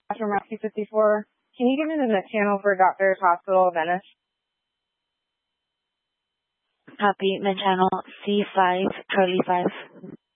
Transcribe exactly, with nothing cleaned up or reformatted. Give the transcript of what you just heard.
from Rescue fifty-four. Can you give me the net channel for Doctor's Hospital of Venice? Copy, mid channel C five, Charlie five.